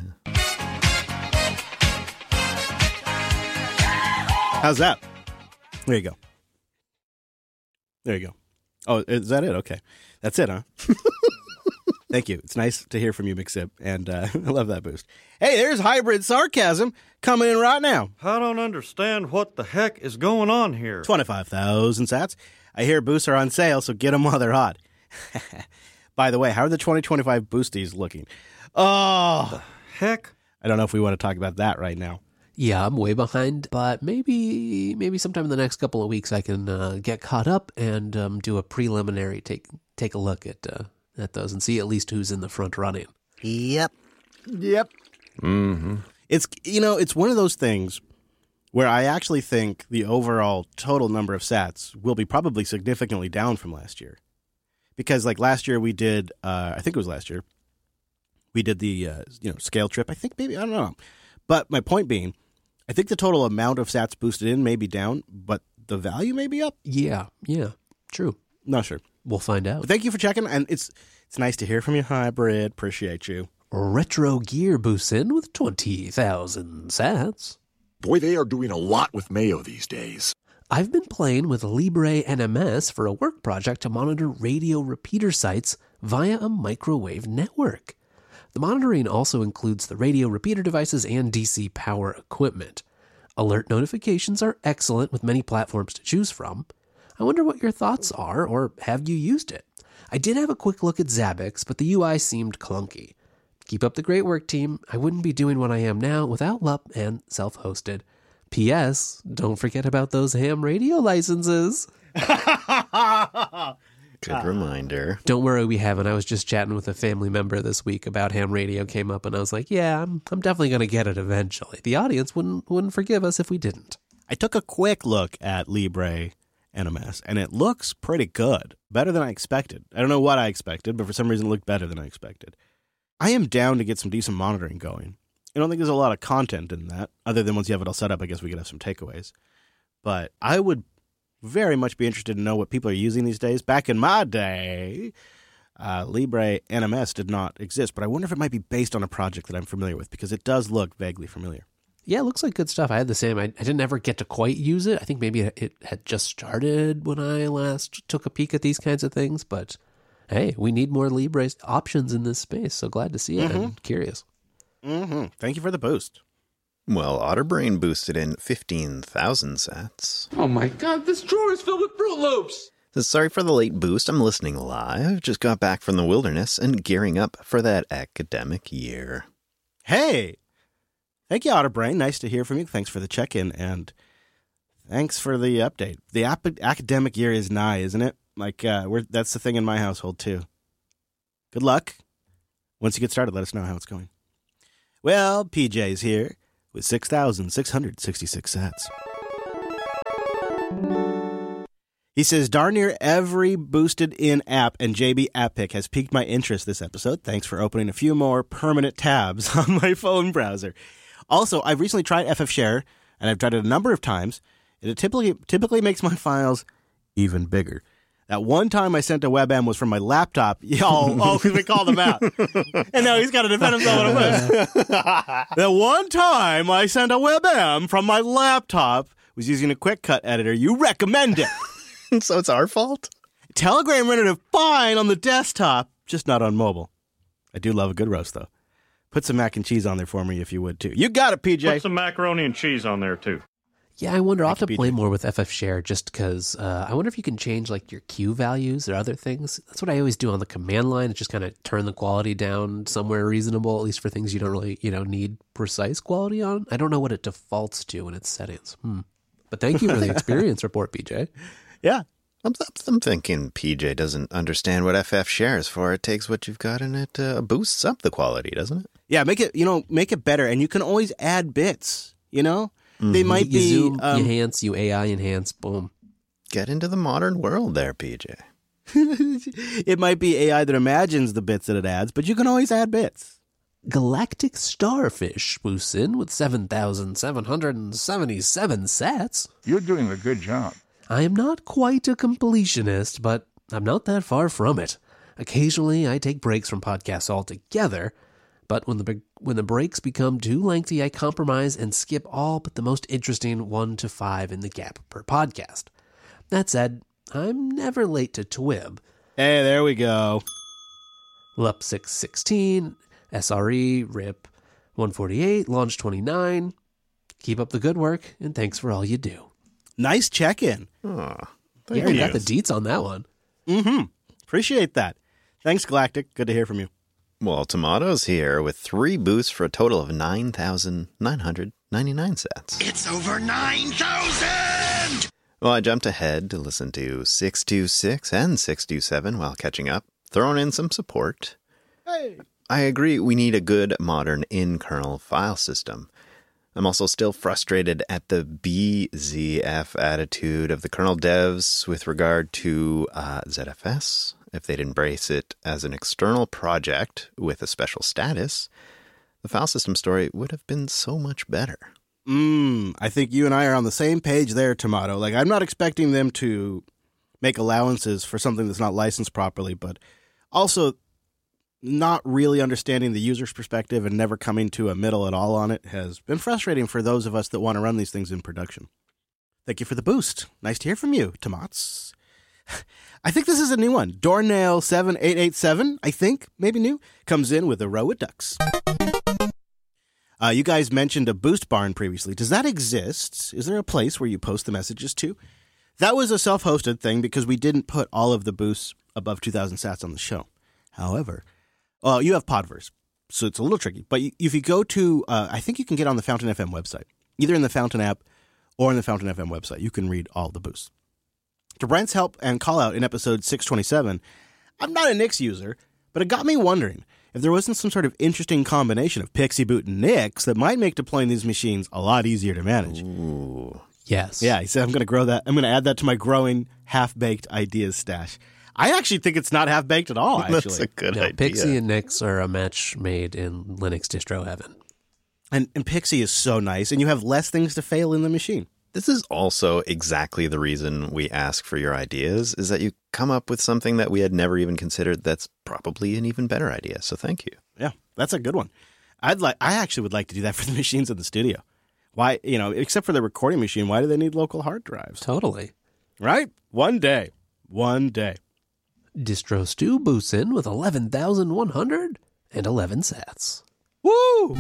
How's that? There you go. There you go. Oh, is that it? Okay. That's it, huh? Thank you. It's nice to hear from you, McSip, and uh, I love that boost. Hey, there's hybrid sarcasm coming in right now. I don't understand what the heck is going on here. twenty-five thousand sats. I hear boosts are on sale, so get them while they're hot. By the way, how are the twenty twenty-five boosties looking? Oh, Heck? I don't know if we want to talk about that right now. Yeah, I'm way behind, but maybe maybe sometime in the next couple of weeks I can uh, get caught up and um, do a preliminary take take a look at uh, at those and see at least who's in the front running. Yep. Yep. Mm-hmm. It's, you know, it's one of those things where I actually think the overall total number of sats will be probably significantly down from last year. Because, like, last year we did, uh, I think it was last year, we did the, uh, you know, scale trip. I think maybe, I don't know. But my point being, I think the total amount of sats boosted in may be down, but the value may be up. Yeah, yeah, true. Not sure. We'll find out. But thank you for checking, and it's it's nice to hear from you, Hybrid. Appreciate you. Retro Gear boosts in with twenty thousand sats. Boy, they are doing a lot with Mayo these days. I've been playing with Libre N M S for a work project to monitor radio repeater sites via a microwave network. The monitoring also includes the radio repeater devices and D C power equipment. Alert notifications are excellent with many platforms to choose from. I wonder what your thoughts are, or have you used it? I did have a quick look at Zabbix, but the U I seemed clunky. Keep up the great work, team. I wouldn't be doing what I am now without L U P and self-hosted. P S. Don't forget about those ham radio licenses. Good reminder. Don't worry, we haven't. I was just chatting with a family member this week about ham radio came up, and I was like, yeah, I'm, I'm definitely going to get it eventually. The audience wouldn't wouldn't forgive us if we didn't. I took a quick look at Libre N M S, and it looks pretty good. Better than I expected. I don't know what I expected, but for some reason it looked better than I expected. I am down to get some decent monitoring going. I don't think there's a lot of content in that, other than once you have it all set up, I guess we could have some takeaways. But I would very much be interested to know what people are using these days. Back in my day, uh, Libre N M S did not exist, but I wonder if it might be based on a project that I'm familiar with, because it does look vaguely familiar. Yeah, it looks like good stuff. I had the same. I, I didn't ever get to quite use it. I think maybe it, it had just started when I last took a peek at these kinds of things, but hey, we need more Libre options in this space, so glad to see it. Mm-hmm. I'm curious. Mm-hmm. Thank you for the boost. Well, Otterbrain boosted in fifteen thousand sats. Oh my god, this drawer is filled with Fruit Loops! Says, sorry for the late boost. I'm listening live. Just got back from the wilderness and gearing up for that academic year. Hey! Thank you, Otterbrain. Nice to hear from you. Thanks for the check-in, and thanks for the update. The ap- academic year is nigh, isn't it? Like, uh, we're that's the thing in my household, too. Good luck. Once you get started, let us know how it's going. Well, P J's here with six thousand six hundred sixty-six sats. He says, darn near every boosted-in app and J B app pick has piqued my interest this episode. Thanks for opening a few more permanent tabs on my phone browser. Also, I've recently tried F F Share, and I've tried it a number of times, and it typically typically makes my files even bigger. That one time I sent a WebM was from my laptop. Oh, oh, because we called him out. And now he's got to defend himself on a list. The one time I sent a WebM from my laptop was using a Quick Cut editor. You recommend it. So it's our fault? Telegram rendered it fine on the desktop, just not on mobile. I do love a good roast, though. Put some mac and cheese on there for me if you would, too. You got it, P J. Put some macaroni and cheese on there, too. Yeah, I wonder. I'll have to P J. play more with F F Share just because uh, I wonder if you can change like your Q values or other things. That's what I always do on the command line. It's just kind of turn the quality down somewhere reasonable, at least for things you don't really, you know, need precise quality on. I don't know what it defaults to in its settings. Hmm. But thank you for the experience report, P J. Yeah. I'm, I'm thinking P J doesn't understand what F F Share is for. It takes what you've got and it uh, boosts up the quality, doesn't it? Yeah, make it, you know, make it better. And you can always add bits, you know? Mm-hmm. They might You be... zoom, um, you enhance, you A I enhance, boom. Get into the modern world there, P J. It might be A I that imagines the bits that it adds, but you can always add bits. Galactic Starfish boosts in with seven thousand seven hundred seventy-seven sats. You're doing a good job. I am not quite a completionist, but I'm not that far from it. Occasionally, I take breaks from podcasts altogether, but when the big, when the breaks become too lengthy, I compromise and skip all but the most interesting one to five in the gap per podcast. That said, I'm never late to Twib. Hey, there we go. L U P six sixteen, S R E, R I P one forty-eight, Launch twenty-nine. Keep up the good work, and thanks for all you do. Nice check-in. Oh, Yeah, you got the deets on that one. Mm-hmm. Appreciate that. Thanks, Galactic. Good to hear from you. Well, Tomato's here with three boosts for a total of nine thousand nine hundred ninety-nine sats. It's over nine thousand! Well, I jumped ahead to listen to six two six and six two seven while catching up, throwing in some support. Hey. I agree we need a good modern in-kernel file system. I'm also still frustrated at the B Z F attitude of the kernel devs with regard to uh, Z F S. If they'd embrace it as an external project with a special status, the file system story would have been so much better. Mm, I think you and I are on the same page there, Tomato. Like, I'm not expecting them to make allowances for something that's not licensed properly, but also not really understanding the user's perspective and never coming to a middle at all on it has been frustrating for those of us that want to run these things in production. Thank you for the boost. Nice to hear from you, Tomats. I think this is a new one. Doornail seven eight eight seven, I think, maybe new, comes in with a row of ducks. Uh, you guys mentioned a boost barn previously. Does that exist? Is there a place where you post the messages to? That was a self-hosted thing because we didn't put all of the boosts above two thousand sats on the show. However, well, you have Podverse, so it's a little tricky. But if you go to, uh, I think you can get on the Fountain F M website, either in the Fountain app or in the Fountain F M website. You can read all the boosts. To Brent's help and call out in episode six twenty-seven, I'm not a Nix user, but it got me wondering if there wasn't some sort of interesting combination of Pixie Boot and Nix that might make deploying these machines a lot easier to manage. Ooh. Yes. Yeah, he said I'm going to grow that. I'm going to add that to my growing half-baked ideas stash. I actually think it's not half-baked at all, actually. That's a good no, idea. Pixie and Nix are a match made in Linux distro heaven. And, and Pixie is so nice, and you have less things to fail in the machine. This is also exactly the reason we ask for your ideas, is that you come up with something that we had never even considered that's probably an even better idea. So thank you. Yeah, that's a good one. I'd like. I actually would like to do that for the machines in the studio. Why, you know, except for the recording machine, why do they need local hard drives? Totally. Right? One day. One day. Distro Stew boosts in with eleven thousand one hundred eleven sats. Woo!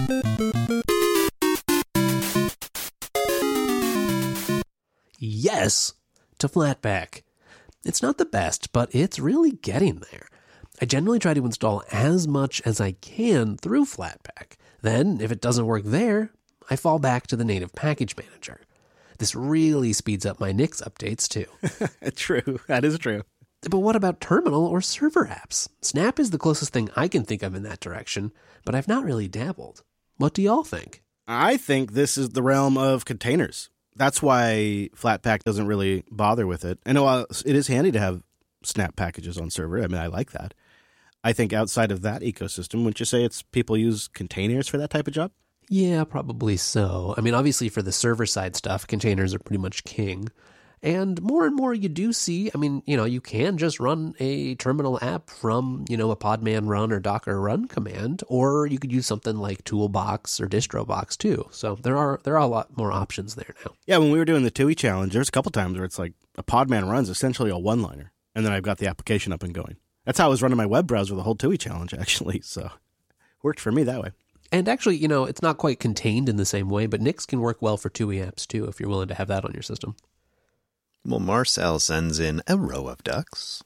Yes to Flatpak. It's not the best, but it's really getting there. I generally try to install as much as I can through Flatpak. Then, if it doesn't work there, I fall back to the native package manager. This really speeds up my Nix updates, too. True. That is true. But what about terminal or server apps? Snap is the closest thing I can think of in that direction, but I've not really dabbled. What do y'all think? I think this is the realm of containers. That's why Flatpak doesn't really bother with it. And while it is handy to have Snap packages on server, I mean, I like that. I think outside of that ecosystem, wouldn't you say it's people use containers for that type of job? Yeah, probably so. I mean, obviously for the server side stuff, containers are pretty much king. And more and more you do see, I mean, you know, you can just run a terminal app from, you know, a Podman run or Docker run command, or you could use something like Toolbox or DistroBox too. So there are there are a lot more options there now. Yeah, when we were doing the T U I challenge, there's a couple times where it's like a Podman run's essentially a one-liner, and then I've got the application up and going. That's how I was running my web browser the whole T U I challenge, actually. So worked for me that way. And actually, you know, it's not quite contained in the same way, but Nix can work well for T U I apps too, if you're willing to have that on your system. Well, Marcel sends in a row of ducks.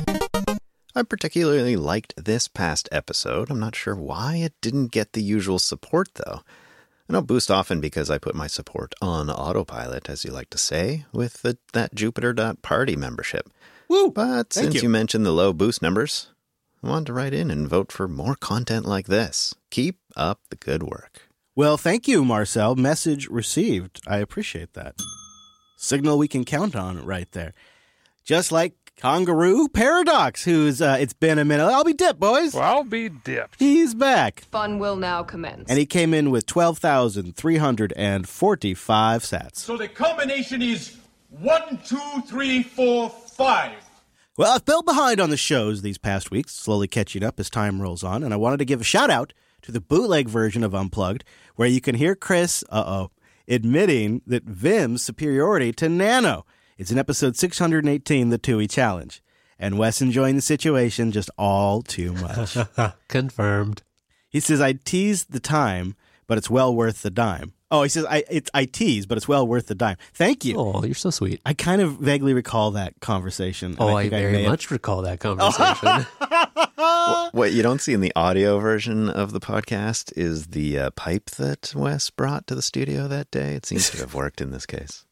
I particularly liked this past episode. I'm not sure why it didn't get the usual support, though. I don't boost often because I put my support on autopilot, as you like to say, with the, that Jupiter.party membership. Woo! But Thank since you. you mentioned the low boost numbers, I wanted to write in and vote for more content like this. Keep up the good work. Well, thank you, Marcel. Message received. I appreciate that. Signal we can count on right there. Just like Kangaroo Paradox, who's, uh, it's been a minute. I'll be dipped, boys. Well, I'll be dipped. He's back. Fun will now commence. And he came in with twelve thousand three hundred forty-five sats. So the combination is one, two, three, four, five. Well, I've been behind on the shows these past weeks, slowly catching up as time rolls on, and I wanted to give a shout-out to the bootleg version of Unplugged, where you can hear Chris, uh-oh, admitting that Vim's superiority to Nano. It's in episode six hundred eighteen, the T U I Challenge. And Wes enjoying the situation just all too much. Confirmed. He says, I teased the time, but it's well worth the dime. Oh, he says, I it's I tease, but it's well worth the dime. Thank you. Oh, you're so sweet. I kind of vaguely recall that conversation. Oh, I, think I very may much have... recall that conversation. What you don't see in the audio version of the podcast is the uh, pipe that Wes brought to the studio that day. It seems to have worked in this case.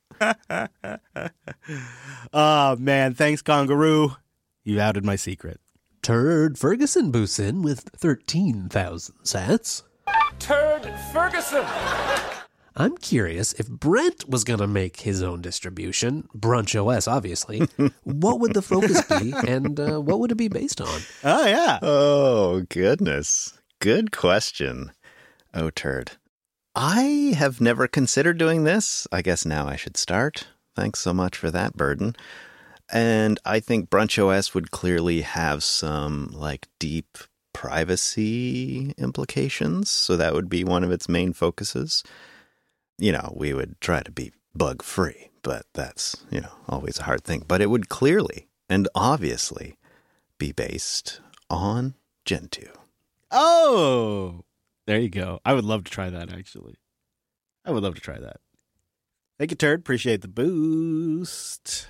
Oh, man. Thanks, Kangaroo. You outed my secret. Turd Ferguson boosts in with thirteen thousand sats. Turd Ferguson. I'm curious, if Brent was going to make his own distribution, Brunch O S obviously, what would the focus be and uh, what would it be based on? Oh, yeah. Oh, goodness. Good question. Oh, turd. I have never considered doing this. I guess now I should start. Thanks so much for that burden. And I think Brunch O S would clearly have some, like, deep privacy implications. So that would be one of its main focuses. You know, we would try to be bug-free, but that's, you know, always a hard thing. But it would clearly and obviously be based on Gentoo. Oh, there you go. I would love to try that, actually. I would love to try that. Thank you, Turd. Appreciate the boost.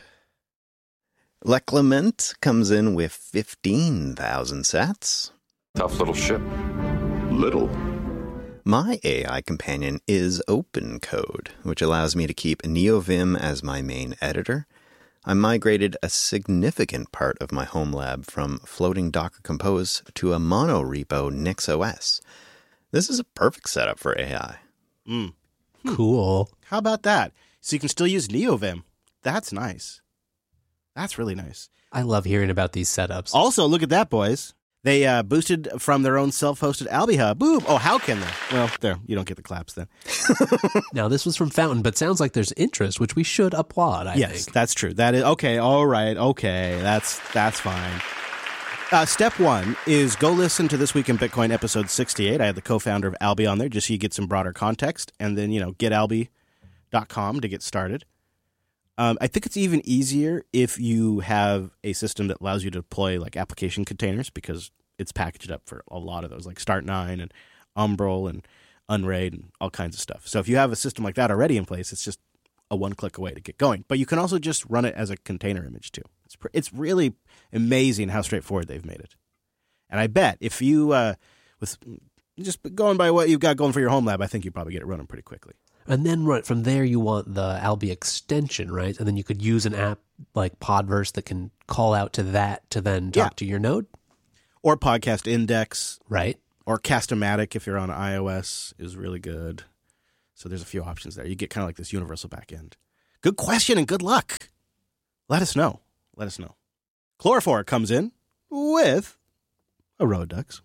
Leclement comes in with fifteen thousand sats. Tough little ship. Little. My A I companion is OpenCode, which allows me to keep NeoVim as my main editor. I migrated a significant part of my home lab from floating Docker Compose to a monorepo NixOS. This is a perfect setup for A I. Mm. Cool. How about that? So you can still use NeoVim. That's nice. That's really nice. I love hearing about these setups. Also, look at that, boys. They uh, boosted from their own self-hosted Alby Hub. Boom. Oh, how can they? Well, there. You don't get the claps then. Now, this was from Fountain, but sounds like there's interest, which we should applaud, I yes, think. that's true. That is okay. All right. Okay. That's that's fine. Uh, step one is go listen to This Week in Bitcoin episode sixty-eight. I had the co-founder of Alby on there just so you get some broader context. And then, you know, get alby dot com to get started. Um, I think it's even easier if you have a system that allows you to deploy like application containers because it's packaged up for a lot of those, like Start nine and Umbrel and Unraid and all kinds of stuff. So if you have a system like that already in place, it's just a one-click away to get going. But you can also just run it as a container image too. It's pre- it's really amazing how straightforward they've made it. And I bet if you, uh, with just going by what you've got going for your home lab, I think you probably get it running pretty quickly. And then right from there, you want the Albi extension, right? And then you could use an app like Podverse that can call out to that to then talk Yeah. to your node. Or Podcast Index. Right. Or Cast-O-Matic if you're on iOS is really good. So there's a few options there. You get kind of like this universal backend. Good question and good luck. Let us know. Let us know. Chlorophore comes in with a Redux.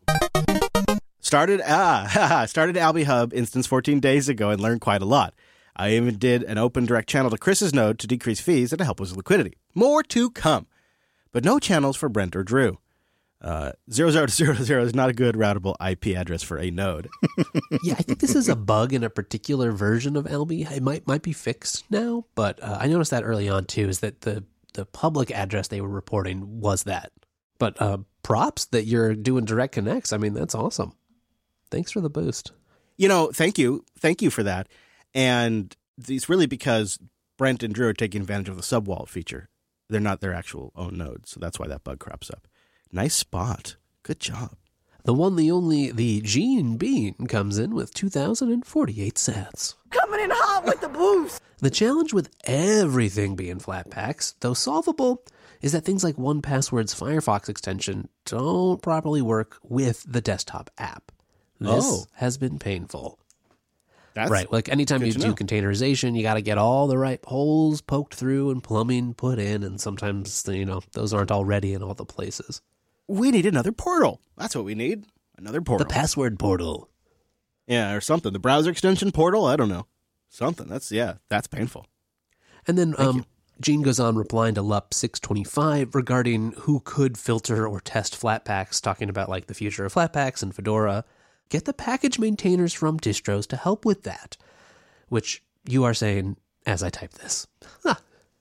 Started ah started Albi Hub instance fourteen days ago and learned quite a lot. I even did an open direct channel to Chris's node to decrease fees and to help with liquidity. More to come, but no channels for Brent or Drew. Uh, zero zero zero zero is not a good routable I P address for a node. Yeah, I think this is a bug in a particular version of Albi. It might might be fixed now, but uh, I noticed that early on too. Is that the the public address they were reporting was that? But uh, props that you're doing direct connects. I mean, that's awesome. Thanks for the boost. You know, thank you. Thank you for that. And it's really because Brent and Drew are taking advantage of the subwallet feature. They're not their actual own nodes, so that's why that bug crops up. Nice spot. Good job. The one, the only, the Gene Bean comes in with two thousand forty-eight sats. Coming in hot with the boost. The challenge with everything being Flatpaks, though solvable, is that things like one Password's Firefox extension don't properly work with the desktop app. This Oh. has been painful. That's right, like anytime good you to do know. containerization, you got to get all the right holes poked through and plumbing put in, and sometimes, you know, those aren't all ready in all the places. We need another portal. That's what we need. Another portal. The password portal. Yeah, or something. The browser extension portal? I don't know. Something. That's, yeah, that's painful. And then Thank um, you. Gene goes on replying to L U P six twenty-five regarding who could filter or test Flatpaks, talking about like the future of Flatpaks and Fedora. Get the package maintainers from distros to help with that, which you are saying as I type this. Huh.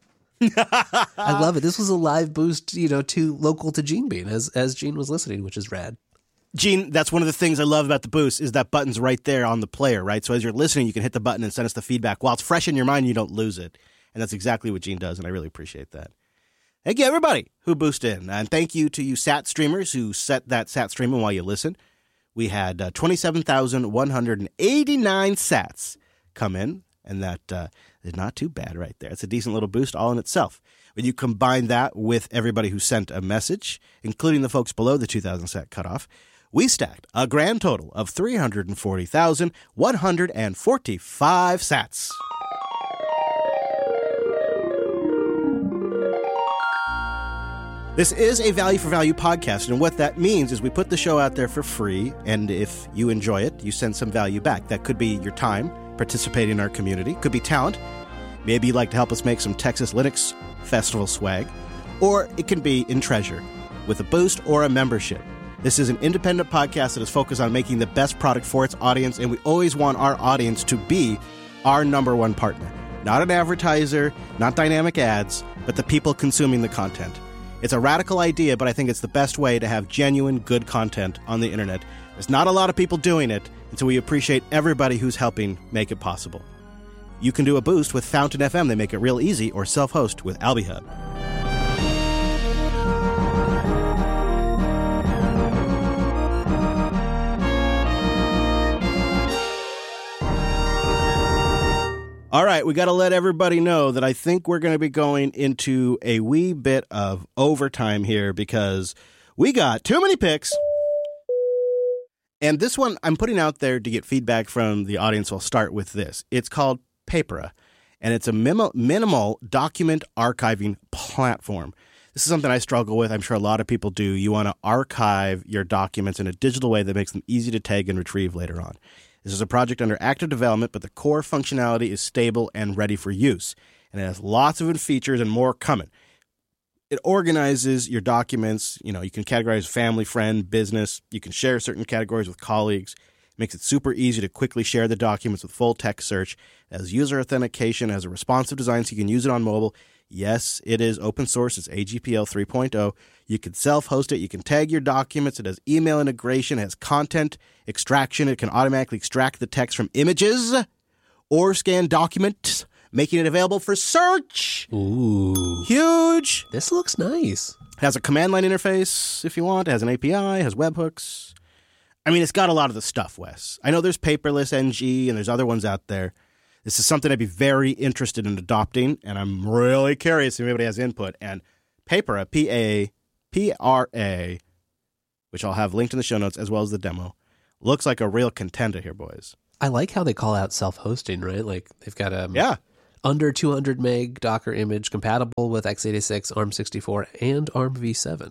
I love it. This was a live boost, you know, to local to Gene Bean as as Gene was listening, which is rad. Gene, that's one of the things I love about the boost is that button's right there on the player, right? So as you're listening, you can hit the button and send us the feedback. While it's fresh in your mind, you don't lose it. And that's exactly what Gene does, and I really appreciate that. Thank you, everybody who boosted in. And thank you to you sat streamers who set that sat streaming while you listen. We had uh, twenty-seven thousand one hundred eighty-nine sats come in, and that uh, is not too bad right there. It's a decent little boost all in itself. When you combine that with everybody who sent a message, including the folks below the two thousand sat cutoff, we stacked a grand total of three hundred forty thousand one hundred forty-five sats. This is a value for value podcast, and what that means is we put the show out there for free, and if you enjoy it, you send some value back. That could be your time participating in our community, could be talent. Maybe you'd like to help us make some Texas Linux Festival swag, or it can be in treasure with a boost or a membership. This is an independent podcast that is focused on making the best product for its audience, and we always want our audience to be our number one partner. Not an advertiser, not dynamic ads, but the people consuming the content. It's a radical idea, but I think it's the best way to have genuine, good content on the internet. There's not a lot of people doing it, and so we appreciate everybody who's helping make it possible. You can do a boost with Fountain F M. They make it real easy, or self-host with Albi Hub. All right, we got to let everybody know that I think we're going to be going into a wee bit of overtime here because we got too many picks. And this one I'm putting out there to get feedback from the audience. I'll start with this. It's called Papera, and it's a minimal, minimal document archiving platform. This is something I struggle with. I'm sure a lot of people do. You want to archive your documents in a digital way that makes them easy to tag and retrieve later on. This is a project under active development, but the core functionality is stable and ready for use. And it has lots of features and more coming. It organizes your documents. You know, you can categorize family, friend, business. You can share certain categories with colleagues. It makes it super easy to quickly share the documents with full text search. It has user authentication, it has a responsive design so you can use it on mobile. Yes, it is open source. It's A G P L three point oh. You can self-host it. You can tag your documents. It has email integration. It has content extraction. It can automatically extract the text from images or scan documents, making it available for search. Ooh. Huge. This looks nice. It has a command line interface if you want. It has an A P I. It has webhooks. I mean, it's got a lot of the stuff, Wes. I know there's Paperless N G and there's other ones out there. This is something I'd be very interested in adopting, and I'm really curious if anybody has input. And Papera, P A P R A, which I'll have linked in the show notes as well as the demo, looks like a real contender here, boys. I like how they call out self-hosting, right? Like they've got a yeah. under two hundred meg Docker image compatible with x eighty-six, ARM sixty-four, and ARM v seven.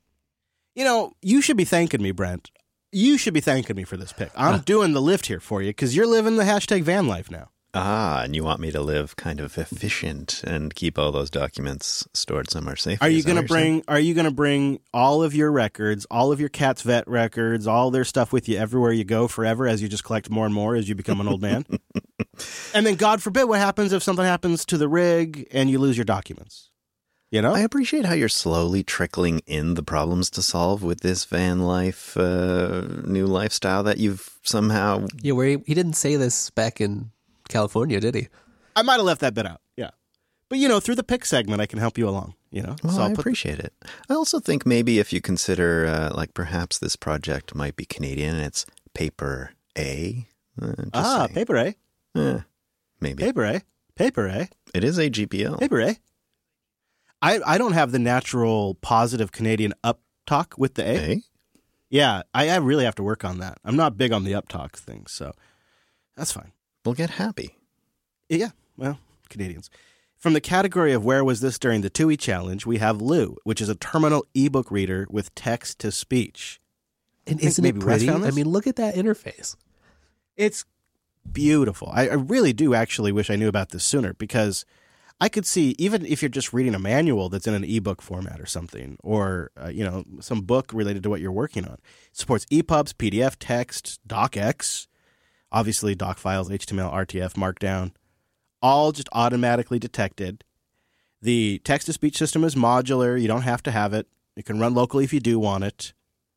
You know, you should be thanking me, Brent. You should be thanking me for this pick. I'm huh. doing the lift here for you because you're living the hashtag van life now. Ah, and you want me to live kind of efficient and keep all those documents stored somewhere safe. Are you going to bring Are you going to bring all of your records, all of your Cat's Vet records, all their stuff with you everywhere you go forever as you just collect more and more as you become an old man? And then God forbid what happens if something happens to the rig and you lose your documents? You know? I appreciate how you're slowly trickling in the problems to solve with this van life uh, new lifestyle that you've somehow... Yeah, where he, he didn't say this back in California, did he? I might have left that bit out, yeah. But, you know, through the pick segment, I can help you along, you know? Well, so I appreciate the... it. I also think maybe if you consider, uh, like, perhaps this project might be Canadian and it's Paper A. Uh, ah, saying. Paper A. Eh, maybe. Paper A. Paper A. It is a G P L. Paper A. I, I don't have the natural positive Canadian uptalk with the A. A? Yeah, I, I really have to work on that. I'm not big on the uptalk thing, so that's fine. We'll get happy. Yeah, well, Canadians. From the category of Where Was This During the TUI Challenge, we have Lou, which is a terminal ebook reader with text-to-speech. And isn't it pretty? I mean, look at that interface. It's beautiful. I, I really do actually wish I knew about this sooner because I could see, even if you're just reading a manual that's in an ebook format or something, or, uh, you know, some book related to what you're working on. It supports E P Ubs, P D F, text, DocX, obviously doc files, H T M L, R T F, Markdown, all just automatically detected. The text-to-speech system is modular. You don't have to have it. It can run locally if you do want it.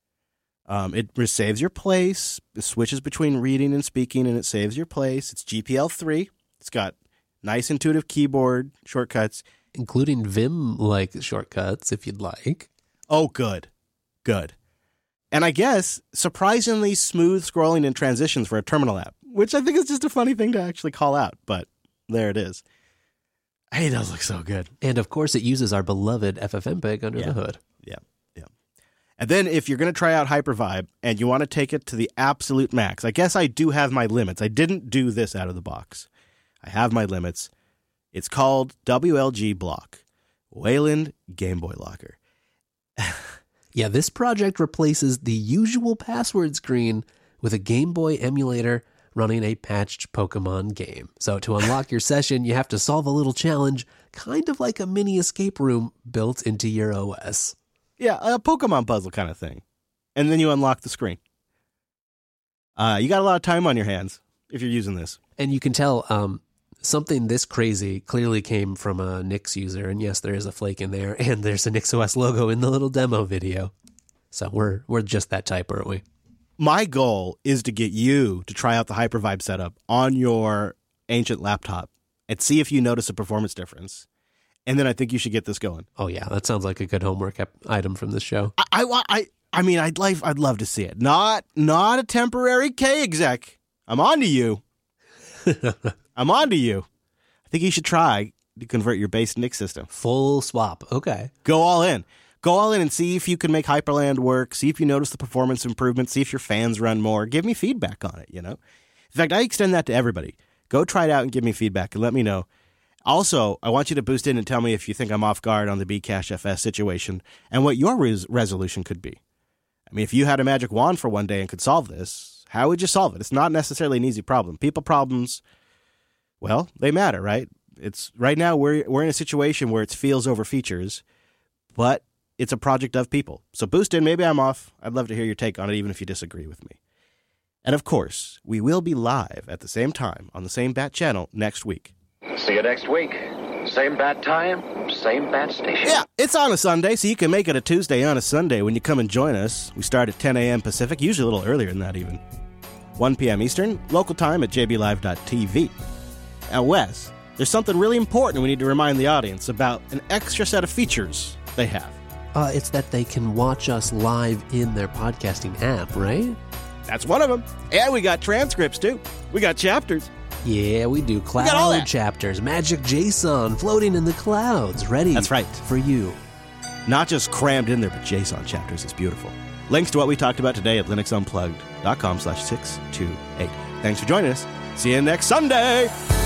Um, it saves your place. It switches between reading and speaking, and it saves your place. It's G P L three. It's got nice intuitive keyboard shortcuts. Including Vim-like shortcuts, if you'd like. Oh, good. Good. And I guess surprisingly smooth scrolling and transitions for a terminal app, which I think is just a funny thing to actually call out, but there it is. Hey, it does look so good. And of course, it uses our beloved F F mpeg under yeah. the hood. Yeah, yeah. And then if you're going to try out Hypervibe and you want to take it to the absolute max, I guess I do have my limits. I didn't do this out of the box. I have my limits. It's called W L G Block, Wayland Game Boy Locker. Yeah, this project replaces the usual password screen with a Game Boy emulator running a patched Pokemon game. So to unlock your session, you have to solve a little challenge, kind of like a mini escape room built into your O S. Yeah, a Pokemon puzzle kind of thing. And then you unlock the screen. Uh, you got a lot of time on your hands if you're using this. And you can tell um, something this crazy clearly came from a Nix user. And yes, there is a flake in there. And there's a NixOS logo in the little demo video. So we're we're just that type, aren't we? My goal is to get you to try out the Hypervibe setup on your ancient laptop and see if you notice a performance difference. And then I think you should get this going. Oh, yeah. That sounds like a good homework ep- item from this show. I, I, I, I mean, I'd like, I'd love to see it. Not, not a temporary K exec. I'm on to you. I'm on to you. I think you should try to convert your base Nix system. Full swap. Okay. Go all in. Go all in and see if you can make Hyperland work. See if you notice the performance improvement. See if your fans run more. Give me feedback on it, you know? In fact, I extend that to everybody. Go try it out and give me feedback and let me know. Also, I want you to boost in and tell me if you think I'm off guard on the Bcash F S situation and what your res- resolution could be. I mean, if you had a magic wand for one day and could solve this, how would you solve it? It's not necessarily an easy problem. People problems, well, they matter, right? It's right now we're we're in a situation where it's feels over features, but it's a project of people. So boost in. Maybe I'm off. I'd love to hear your take on it, even if you disagree with me. And of course, we will be live at the same time on the same Bat channel next week. See you next week. Same bat time, same bat station. Yeah, it's on a Sunday, so you can make it a Tuesday on a Sunday when you come and join us. We start at ten a.m. Pacific, usually a little earlier than that even. one p.m. Eastern, local time at j b live dot t v. Now, Wes, there's something really important we need to remind the audience about an extra set of features they have. Uh, it's that they can watch us live in their podcasting app, right? That's one of them. And we got transcripts, too. We got chapters. Yeah, we do got all cloud that. chapters, Magic JSON floating in the clouds, ready That's right. for you. Not just crammed in there, but JSON chapters. It's beautiful. Links to what we talked about today at linuxunplugged.com slash 628. Thanks for joining us. See you next Sunday.